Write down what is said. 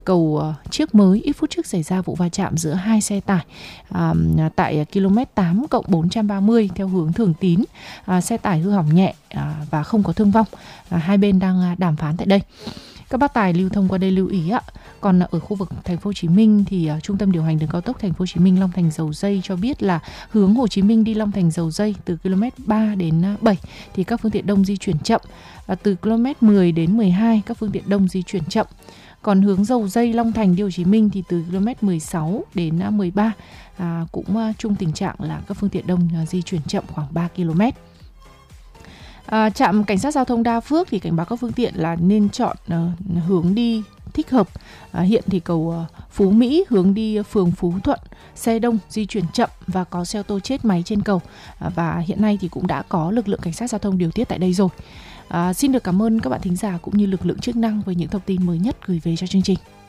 Cầu Chiếc Mới, ít phút trước xảy ra vụ va chạm giữa hai xe tải tại km 8+430 theo hướng Thường Tín. Xe tải hư hỏng nhẹ và không có thương vong. Hai bên đang đàm phán tại đây. Các bác tài lưu thông qua đây lưu ý ạ. Còn ở khu vực thành phố Hồ Chí Minh thì Trung tâm điều hành đường cao tốc thành phố Hồ Chí Minh Long Thành Dầu Dây cho biết là hướng Hồ Chí Minh đi Long Thành Dầu Dây từ km 3 đến 7 thì các phương tiện đông di chuyển chậm. Từ km 10 đến 12 các phương tiện đông di chuyển chậm. Còn hướng Dầu Dây Long Thành đi Hồ Chí Minh thì từ km 16 đến 13 cũng chung tình trạng là các phương tiện đông di chuyển chậm khoảng 3 km. Trạm cảnh sát giao thông Đa Phước thì cảnh báo các phương tiện là nên chọn hướng đi thích hợp. Hiện thì cầu Phú Mỹ hướng đi phường Phú Thuận, xe đông di chuyển chậm và có xe ô tô chết máy trên cầu. Và hiện nay thì cũng đã có lực lượng cảnh sát giao thông điều tiết tại đây rồi. Xin được cảm ơn các bạn thính giả cũng như lực lượng chức năng với những thông tin mới nhất gửi về cho chương trình.